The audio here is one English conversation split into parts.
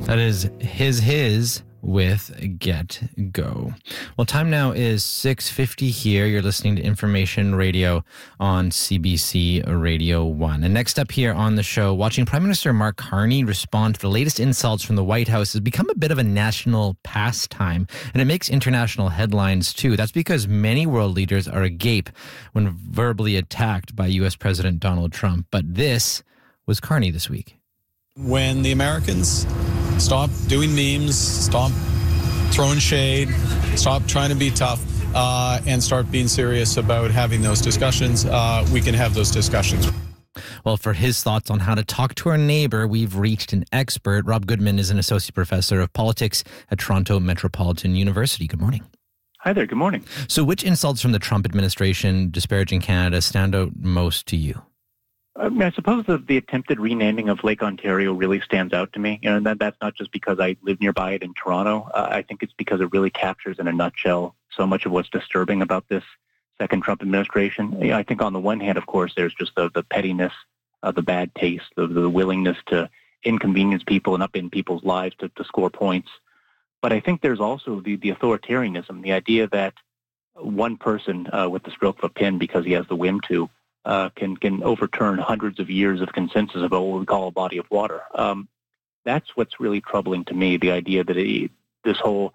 That is his with Get Go. Well, time now is 6:50 here. You're listening to Information Radio on CBC Radio 1. And next up here on the show, watching Prime Minister Mark Carney respond to the latest insults from the White House has become a bit of a national pastime, and it makes international headlines too. That's because many world leaders are agape when verbally attacked by U.S. President Donald Trump. But this was Carney this week. When the Americans stop doing memes, stop throwing shade, stop trying to be tough, and start being serious about having those discussions, we can have those discussions. Well, for his thoughts on how to talk to our neighbor, we've reached an expert. Rob Goodman is an associate professor of politics at Toronto Metropolitan University. Good morning. Hi there. Good morning. So which insults from the Trump administration disparaging Canada stand out most to you? I suppose the attempted renaming of Lake Ontario really stands out to me. And that's not just because I live nearby it in Toronto. I think it's because it really captures in a nutshell so much of what's disturbing about this second Trump administration. I think on the one hand, of course, there's just the pettiness, the bad taste, the willingness to inconvenience people and upend people's lives to score points. But I think there's also the authoritarianism, the idea that one person with the stroke of a pen, because he has the whim to, can overturn hundreds of years of consensus about what we call a body of water. That's what's really troubling to me, the idea that this whole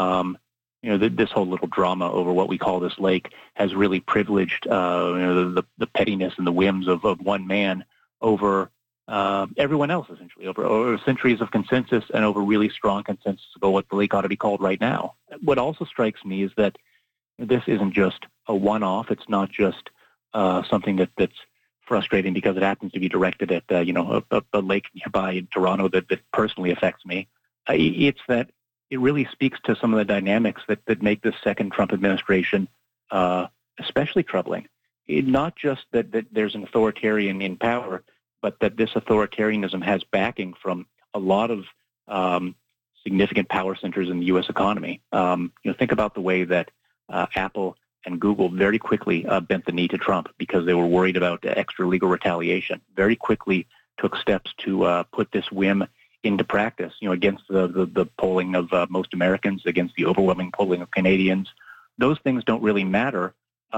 little drama over what we call this lake has really privileged the pettiness and the whims of one man over everyone else, essentially, over centuries of consensus and over really strong consensus about what the lake ought to be called right now. What also strikes me is that this isn't just a one-off. It's not just something that's frustrating because it happens to be directed at a lake nearby in Toronto that personally affects me. It's that it really speaks to some of the dynamics that make this second Trump administration especially troubling. Not just that there's an authoritarian in power, but that this authoritarianism has backing from a lot of significant power centers in the U.S. economy. Think about the way that Apple and Google very quickly bent the knee to Trump because they were worried about extra legal retaliation. Very quickly took steps to put this whim into practice, against the polling of most Americans, against the overwhelming polling of Canadians. Those things don't really matter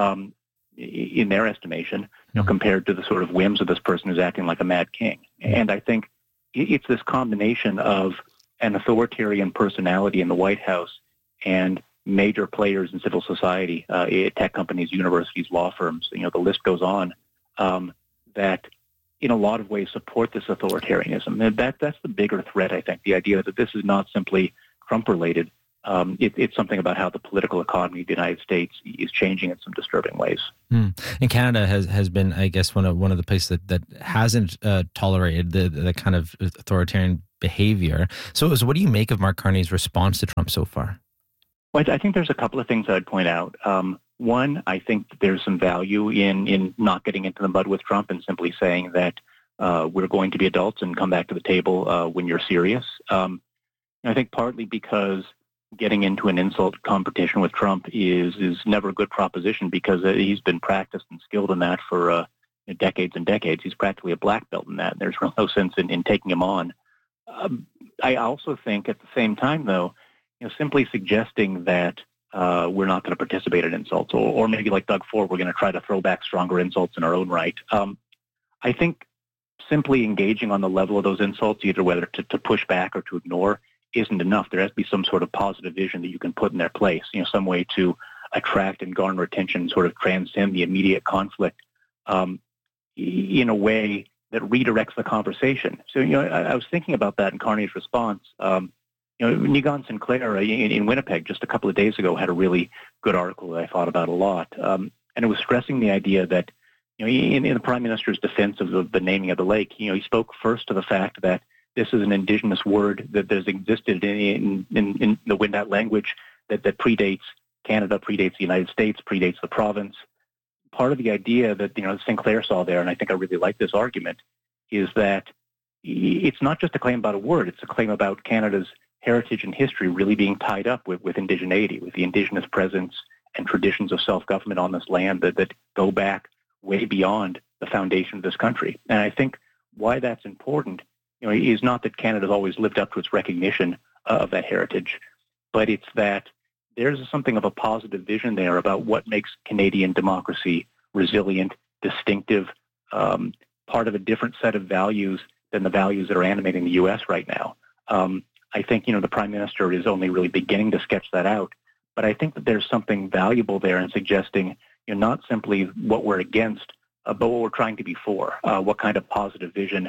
in their estimation, compared to the sort of whims of this person who's acting like a mad king. And I think it's this combination of an authoritarian personality in the White House and major players in civil society, tech companies, universities, law firms, the list goes on, that in a lot of ways support this authoritarianism. And that's the bigger threat, I think, the idea that this is not simply Trump-related. It's something about how the political economy of the United States is changing in some disturbing ways. And Canada has been, I guess, one of the places that hasn't tolerated the kind of authoritarian behavior. So what do you make of Mark Carney's response to Trump so far? Well, I think there's a couple of things I'd point out. One, I think there's some value in not getting into the mud with Trump and simply saying that we're going to be adults and come back to the table when you're serious. I think partly because getting into an insult competition with Trump is never a good proposition because he's been practiced and skilled in that for decades and decades. He's practically a black belt in that. And there's no sense in taking him on. I also think at the same time, though, simply suggesting that we're not going to participate in insults, or maybe like Doug Ford, we're going to try to throw back stronger insults in our own right. I think simply engaging on the level of those insults, either whether to push back or to ignore, isn't enough. There has to be some sort of positive vision that you can put in their place, some way to attract and garner attention, sort of transcend the immediate conflict in a way that redirects the conversation. So, I was thinking about that in Carney's response. Niigaan Sinclair in Winnipeg just a couple of days ago had a really good article that I thought about a lot. And it was stressing the idea that, in the Prime Minister's defense of the naming of the lake, he spoke first to the fact that this is an Indigenous word that has existed in the Wendat language that predates Canada, predates the United States, predates the province. Part of the idea that, Sinclair saw there, and I think I really like this argument, is that it's not just a claim about a word, it's a claim about Canada's heritage and history really being tied up with indigeneity, with the Indigenous presence and traditions of self-government on this land that go back way beyond the foundation of this country. And I think why that's important, is not that Canada's always lived up to its recognition of that heritage, but it's that there's something of a positive vision there about what makes Canadian democracy resilient, distinctive, part of a different set of values than the values that are animating the U.S. right now. I think, the Prime Minister is only really beginning to sketch that out, but I think that there's something valuable there in suggesting, not simply what we're against, but what we're trying to be for, what kind of positive vision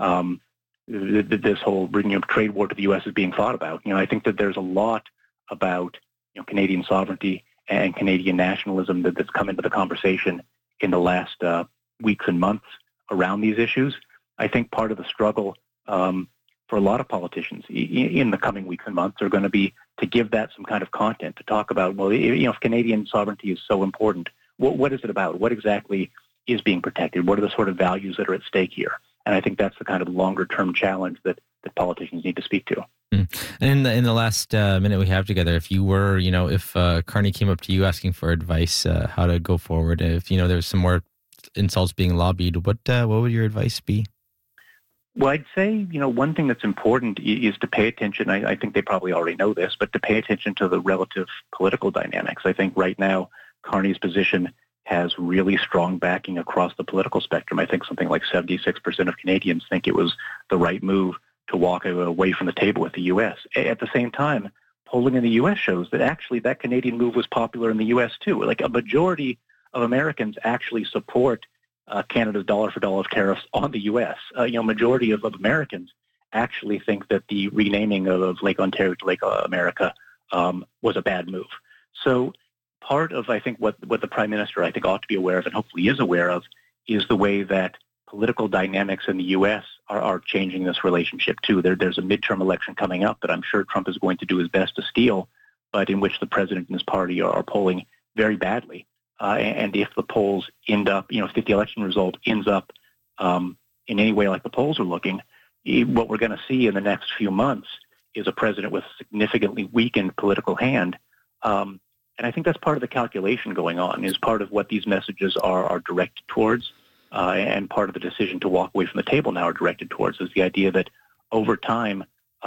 this whole bringing of trade war to the U.S. is being thought about. I think that there's a lot about Canadian sovereignty and Canadian nationalism that's come into the conversation in the last weeks and months around these issues. I think part of the struggle for a lot of politicians in the coming weeks and months are going to be to give that some kind of content, to talk about, well, if Canadian sovereignty is so important, what is it about? What exactly is being protected? What are the sort of values that are at stake here? And I think that's the kind of longer-term challenge that politicians need to speak to. And in the last minute we have together, if you were, if Carney came up to you asking for advice, how to go forward, if, there's some more insults being lobbied, what would your advice be? Well, I'd say, one thing that's important is to pay attention. I think they probably already know this, but to pay attention to the relative political dynamics. I think right now, Carney's position has really strong backing across the political spectrum. I think something like 76% of Canadians think it was the right move to walk away from the table with the U.S. At the same time, polling in the U.S. shows that actually that Canadian move was popular in the U.S. too. Like a majority of Americans actually support Canada's dollar-for-dollar tariffs on the U.S. Majority of Americans actually think that the renaming of Lake Ontario to Lake America was a bad move. So part of, I think, what the Prime Minister, I think, ought to be aware of and hopefully is aware of is the way that political dynamics in the U.S. are changing this relationship too. There's a midterm election coming up that I'm sure Trump is going to do his best to steal, but in which the president and his party are polling very badly. And if the polls end up, if the election result ends up in any way like the polls are looking, what we're going to see in the next few months is a president with a significantly weakened political hand. And I think that's part of the calculation going on, is part of what these messages are directed towards, and part of the decision to walk away from the table now are directed towards, is the idea that over time,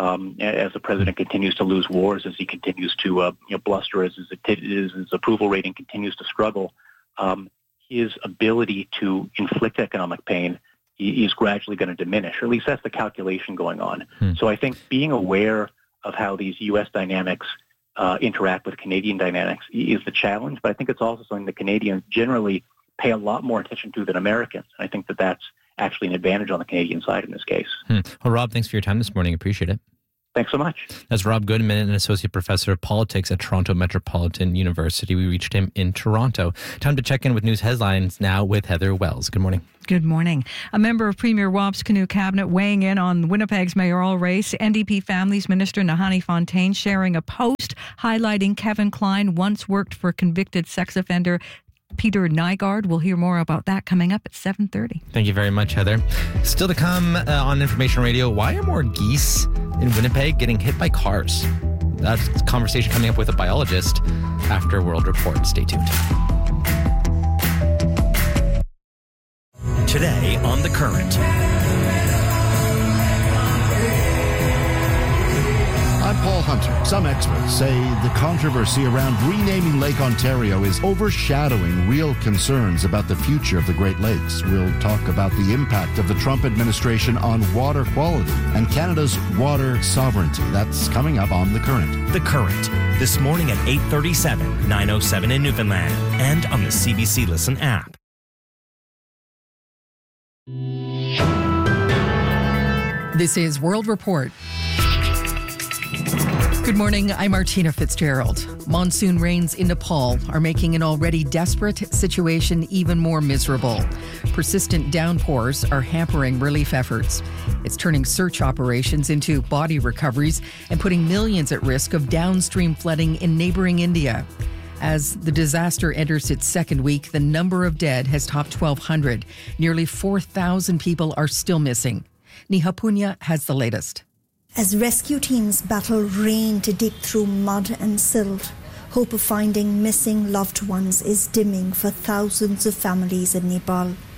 as the president continues to lose wars, as he continues to bluster, as his approval rating continues to struggle, his ability to inflict economic pain is gradually going to diminish, or at least that's the calculation going on. So I think being aware of how these U.S. dynamics interact with Canadian dynamics is the challenge, but I think it's also something that Canadians generally pay a lot more attention to than Americans. I think that that's actually an advantage on the Canadian side in this case. Well, Rob, thanks for your time this morning. Appreciate it. Thanks so much. That's Rob Goodman, an associate professor of politics at Toronto Metropolitan University. We reached him in Toronto. Time to check in with news headlines now with Heather Wells. Good morning. Good morning. A member of Premier Wap's-Canoe cabinet weighing in on Winnipeg's mayoral race. NDP Families Minister Nahanni Fontaine sharing a post highlighting Kevin Klein once worked for convicted sex offender Peter Nygaard. We'll hear more about that coming up at 7:30. Thank you very much, Heather. Still to come on Information Radio, why are more geese in Winnipeg getting hit by cars? That's a conversation coming up with a biologist after World Report. Stay tuned. Today on The Current. I'm Paul Hunter. Some experts say the controversy around renaming Lake Ontario is overshadowing real concerns about the future of the Great Lakes. We'll talk about the impact of the Trump administration on water quality and Canada's water sovereignty. That's coming up on The Current. The Current, this morning at 8:37, 9:07 in Newfoundland, and on the CBC Listen app. This is World Report. Good morning, I'm Martina Fitzgerald. Monsoon rains in Nepal are making an already desperate situation even more miserable. Persistent downpours are hampering relief efforts. It's turning search operations into body recoveries and putting millions at risk of downstream flooding in neighboring India. As the disaster enters its second week, the number of dead has topped 1,200. Nearly 4,000 people are still missing. Neha Punya has the latest. As rescue teams battle rain to dig through mud and silt, hope of finding missing loved ones is dimming for thousands of families in Nepal.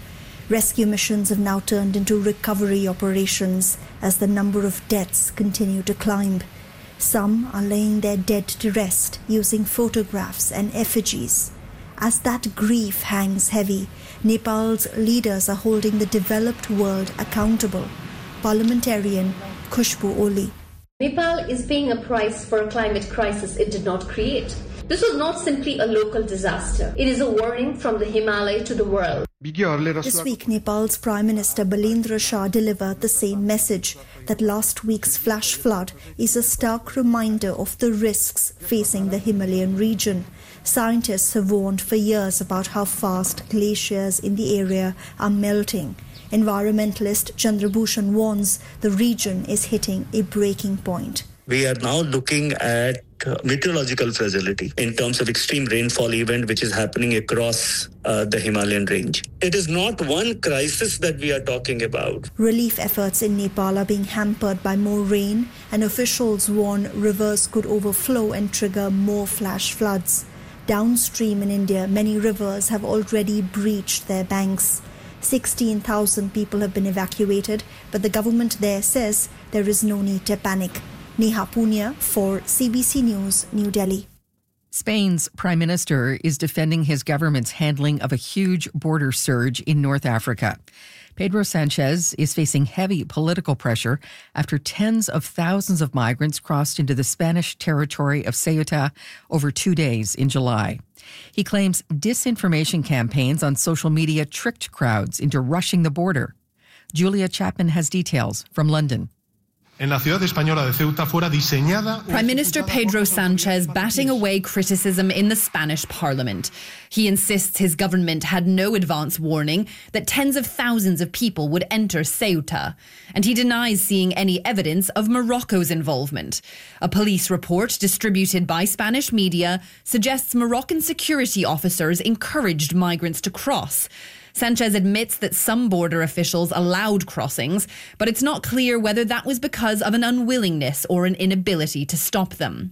Rescue missions have now turned into recovery operations as the number of deaths continue to climb. Some are laying their dead to rest using photographs and effigies. As that grief hangs heavy, Nepal's leaders are holding the developed world accountable. Parliamentarian Khushbu Oli. Nepal is paying a price for a climate crisis it did not create. This was not simply a local disaster. It is a warning from the Himalaya to the world. This week, Nepal's Prime Minister Balendra Shah delivered the same message, that last week's flash flood is a stark reminder of the risks facing the Himalayan region. Scientists have warned for years about how fast glaciers in the area are melting. Environmentalist Chandrabhushan warns the region is hitting a breaking point. We are now looking at meteorological fragility in terms of extreme rainfall event which is happening across the Himalayan range. It is not one crisis that we are talking about. Relief efforts in Nepal are being hampered by more rain, and officials warn rivers could overflow and trigger more flash floods. Downstream in India, many rivers have already breached their banks. 16,000 people have been evacuated, but the government there says there is no need to panic. Neha Punia for CBC News, New Delhi. Spain's prime minister is defending his government's handling of a huge border surge in North Africa. Pedro Sanchez is facing heavy political pressure after tens of thousands of migrants crossed into the Spanish territory of Ceuta over 2 days in July. He claims disinformation campaigns on social media tricked crowds into rushing the border. Julia Chapman has details from London. Prime Minister Pedro Sanchez batting away criticism in the Spanish parliament. He insists his government had no advance warning that tens of thousands of people would enter Ceuta. And he denies seeing any evidence of Morocco's involvement. A police report distributed by Spanish media suggests Moroccan security officers encouraged migrants to cross. Sanchez admits that some border officials allowed crossings, but it's not clear whether that was because of an unwillingness or an inability to stop them.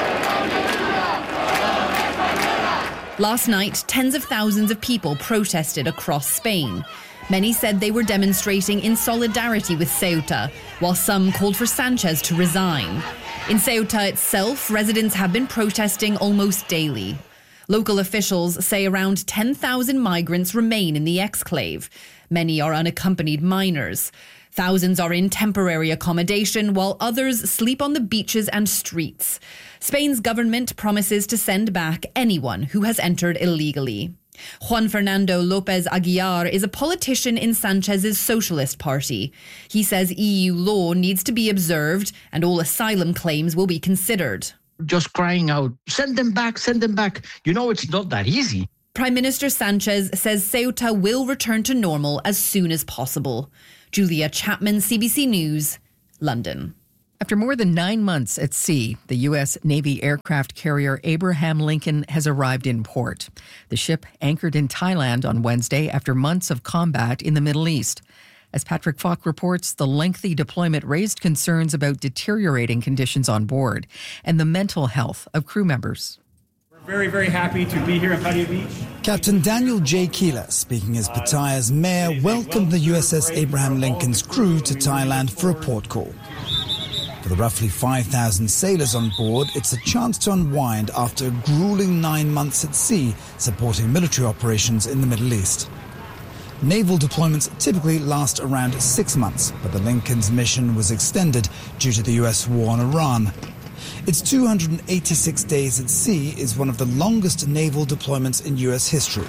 Last night, tens of thousands of people protested across Spain. Many said they were demonstrating in solidarity with Ceuta, while some called for Sanchez to resign. In Ceuta itself, residents have been protesting almost daily. Local officials say around 10,000 migrants remain in the exclave. Many are unaccompanied minors. Thousands are in temporary accommodation, while others sleep on the beaches and streets. Spain's government promises to send back anyone who has entered illegally. Juan Fernando López Aguilar is a politician in Sanchez's Socialist Party. He says EU law needs to be observed and all asylum claims will be considered. Just crying out, send them back, send them back. You know, it's not that easy. Prime Minister Sanchez says Ceuta will return to normal as soon as possible. Julia Chapman, CBC News, London. After more than 9 months at sea, the U.S. Navy aircraft carrier Abraham Lincoln has arrived in port. The ship anchored in Thailand on Wednesday after months of combat in the Middle East. As Patrick Falk reports, the lengthy deployment raised concerns about deteriorating conditions on board and the mental health of crew members. We're very, very happy to be here at Pattaya Beach. Captain Daniel J. Keeler, speaking as Pattaya's mayor, welcomed the USS Abraham Lincoln's crew to Thailand for a port call. For the roughly 5,000 sailors on board, it's a chance to unwind after a grueling 9 months at sea supporting military operations in the Middle East. Naval deployments typically last around 6 months, but the Lincoln's mission was extended due to the US war on Iran. Its 286 days at sea is one of the longest naval deployments in US history.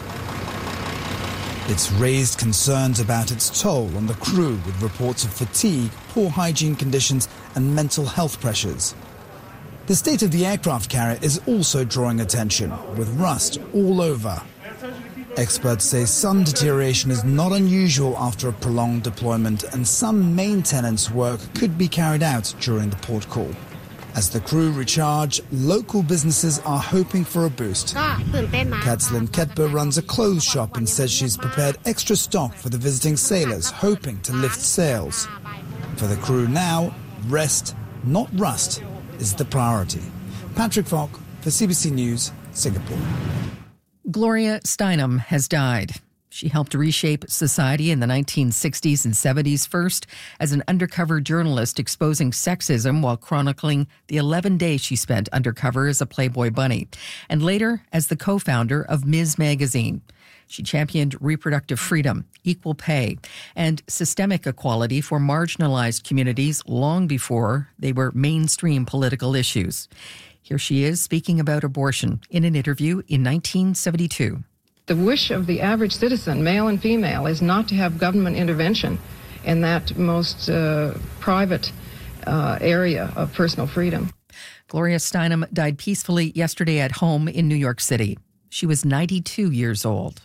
It's raised concerns about its toll on the crew, with reports of fatigue, poor hygiene conditions and mental health pressures. The state of the aircraft carrier is also drawing attention, with rust all over. Experts say some deterioration is not unusual after a prolonged deployment, and some maintenance work could be carried out during the port call. As the crew recharge, local businesses are hoping for a boost. Katslyn Ketber runs a clothes shop and says she's prepared extra stock for the visiting sailors, hoping to lift sales. For the crew now, rest, not rust, is the priority. Patrick Falk for CBC News, Singapore. Gloria Steinem has died. She helped reshape society in the 1960s and 70s, first as an undercover journalist exposing sexism while chronicling the 11 days she spent undercover as a Playboy bunny, and later as the co-founder of Ms. Magazine. She championed reproductive freedom, equal pay, and systemic equality for marginalized communities long before they were mainstream political issues. Here she is speaking about abortion in an interview in 1972. The wish of the average citizen, male and female, is not to have government intervention in that most private area of personal freedom. Gloria Steinem died peacefully yesterday at home in New York City. She was 92 years old.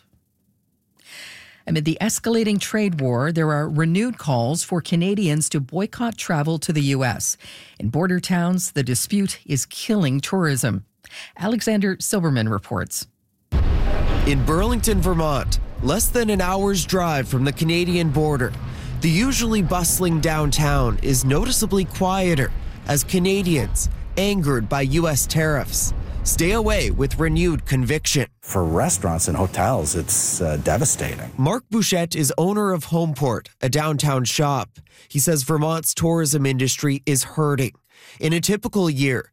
Amid the escalating trade war, there are renewed calls for Canadians to boycott travel to the U.S. In border towns, the dispute is killing tourism. Alexander Silberman reports. In Burlington, Vermont, less than an hour's drive from the Canadian border, the usually bustling downtown is noticeably quieter as Canadians, angered by U.S. tariffs, stay away with renewed conviction. For restaurants and hotels, it's devastating. Mark Bouchette is owner of Homeport, a downtown shop. He says Vermont's tourism industry is hurting. In a typical year,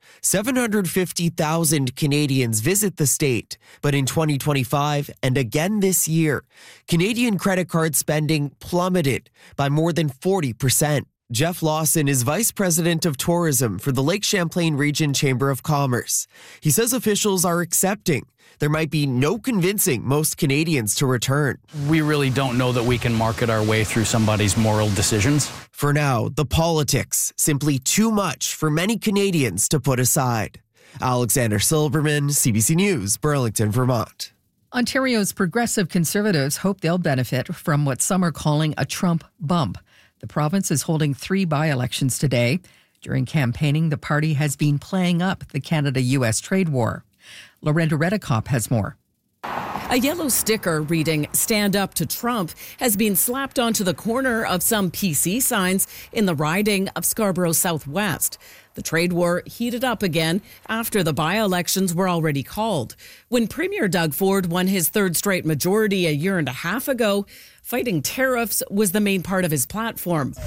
750,000 Canadians visit the state. But in 2025 and again this year, Canadian credit card spending plummeted by more than 40%. Jeff Lawson is Vice President of Tourism for the Lake Champlain Region Chamber of Commerce. He says officials are accepting there might be no convincing most Canadians to return. We really don't know that we can market our way through somebody's moral decisions. For now, the politics simply too much for many Canadians to put aside. Alexander Silberman, CBC News, Burlington, Vermont. Ontario's progressive Conservatives hope they'll benefit from what some are calling a Trump bump. The province is holding 3 by-elections today. During campaigning, the party has been playing up the Canada-U.S. trade war. Lorenda Redekop has more. A yellow sticker reading "Stand Up to Trump" has been slapped onto the corner of some PC signs in the riding of Scarborough Southwest. The trade war heated up again after the by-elections were already called. When Premier Doug Ford won his 3rd straight majority a year and a half ago, fighting tariffs was the main part of his platform.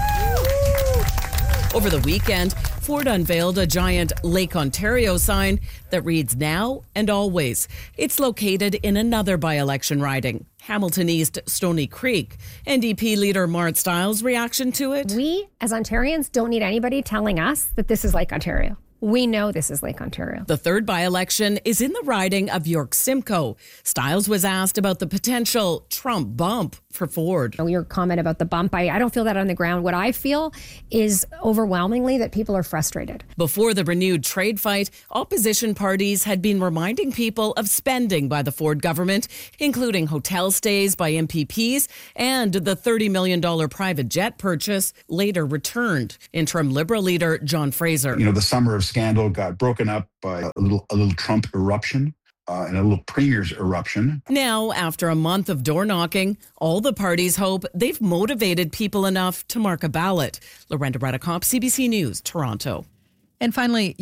Over the weekend, Ford unveiled a giant Lake Ontario sign that reads "Now and Always." It's located in another by-election riding, Hamilton East, Stony Creek. NDP leader Mart Stiles' reaction to it? We, as Ontarians, don't need anybody telling us that this is Lake Ontario. We know this is Lake Ontario. The 3rd by-election is in the riding of York Simcoe. Stiles was asked about the potential Trump bump for Ford. Your comment about the bump, I don't feel that on the ground. What I feel is overwhelmingly that people are frustrated. Before the renewed trade fight, opposition parties had been reminding people of spending by the Ford government, including hotel stays by MPPs and the $30 million private jet purchase later returned. Interim Liberal leader John Fraser. The summer of scandal got broken up by a little Trump eruption. And a little Premier's eruption. Now, after a month of door knocking, all the parties hope they've motivated people enough to mark a ballot. Lorenda Redekop, CBC News, Toronto. And finally,